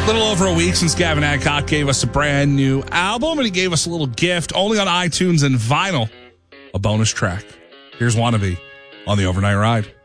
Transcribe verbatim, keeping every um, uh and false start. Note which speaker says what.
Speaker 1: little over a week since Gavin Adcock gave us a brand new album, and he gave us a little gift only on iTunes and vinyl, a bonus track. Here's Wannabe on the Overnight Ride.